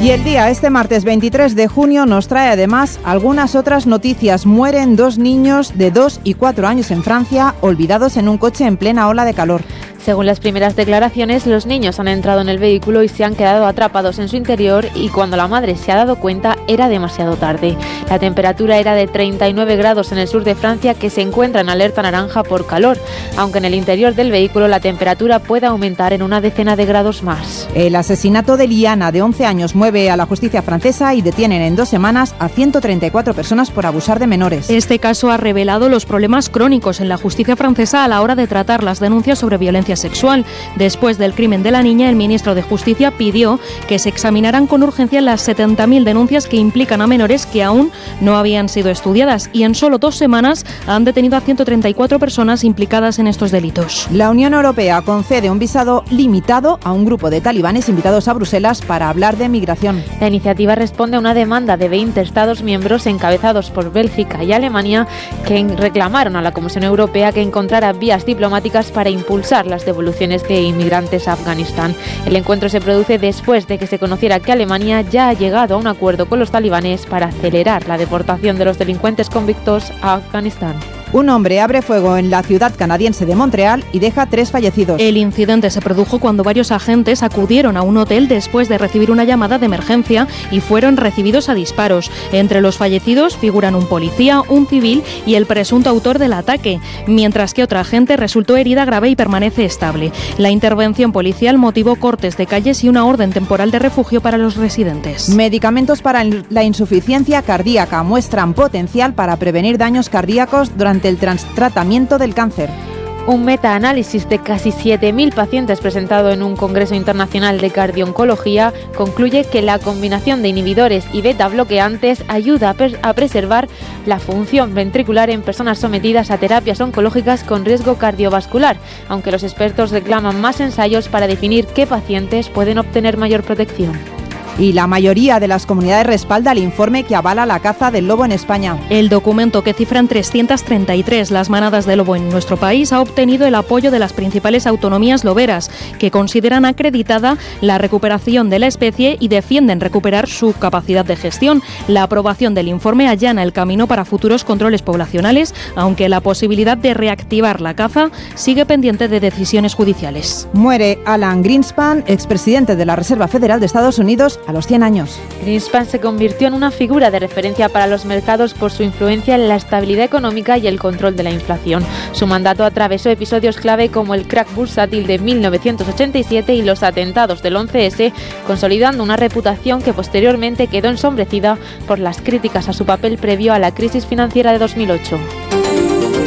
Y el día, este martes 23 de junio, nos trae además algunas otras noticias. Mueren 2 niños de 2 y 4 años en Francia, olvidados en un coche en plena ola de calor. Según las primeras declaraciones, los niños han entrado en el vehículo y se han quedado atrapados en su interior, y cuando la madre se ha dado cuenta era demasiado tarde. La temperatura era de 39 grados en el sur de Francia, que se encuentra en alerta naranja por calor, aunque en el interior del vehículo la temperatura puede aumentar en una decena de grados más. El asesinato de Liana, de 11 años, mueve a la justicia francesa y detienen en 2 semanas a 134 personas por abusar de menores. Este caso ha revelado los problemas crónicos en la justicia francesa a la hora de tratar las denuncias sobre violencia sexual. Después del crimen de la niña, el ministro de Justicia pidió que se examinaran con urgencia las 70.000 denuncias que implican a menores que aún no habían sido estudiadas, y en solo 2 semanas han detenido a 134 personas implicadas en estos delitos. La Unión Europea concede un visado limitado a un grupo de talibanes invitados a Bruselas para hablar de migración. La iniciativa responde a una demanda de 20 Estados miembros encabezados por Bélgica y Alemania, que reclamaron a la Comisión Europea que encontrara vías diplomáticas para impulsar las devoluciones de inmigrantes a Afganistán. El encuentro se produce después de que se conociera que Alemania ya ha llegado a un acuerdo con los talibanes para acelerar la deportación de los delincuentes convictos a Afganistán. Un hombre abre fuego en la ciudad canadiense de Montreal y deja 3 fallecidos. El incidente se produjo cuando varios agentes acudieron a un hotel después de recibir una llamada de emergencia y fueron recibidos a disparos. Entre los fallecidos figuran un policía, un civil y el presunto autor del ataque, mientras que otra agente resultó herida grave y permanece estable. La intervención policial motivó cortes de calles y una orden temporal de refugio para los residentes. Medicamentos para la insuficiencia cardíaca muestran potencial para prevenir daños cardíacos durante el tratamiento del cáncer. Un metaanálisis de casi 7.000 pacientes presentado en un congreso internacional de cardio-oncología concluye que la combinación de inhibidores y beta-bloqueantes ayuda a preservar la función ventricular en personas sometidas a terapias oncológicas con riesgo cardiovascular, aunque los expertos reclaman más ensayos para definir qué pacientes pueden obtener mayor protección. Y la mayoría de las comunidades respalda el informe que avala la caza del lobo en España. El documento, que cifra en 333 las manadas de lobo en nuestro país, ha obtenido el apoyo de las principales autonomías loberas, que consideran acreditada la recuperación de la especie y defienden recuperar su capacidad de gestión. La aprobación del informe allana el camino para futuros controles poblacionales, aunque la posibilidad de reactivar la caza sigue pendiente de decisiones judiciales. Muere Alan Greenspan, expresidente de la Reserva Federal de Estados Unidos, a los 100 años. Greenspan se convirtió en una figura de referencia para los mercados por su influencia en la estabilidad económica y el control de la inflación. Su mandato atravesó episodios clave como el crack bursátil de 1987 y los atentados del 11S, consolidando una reputación que posteriormente quedó ensombrecida por las críticas a su papel previo a la crisis financiera de 2008.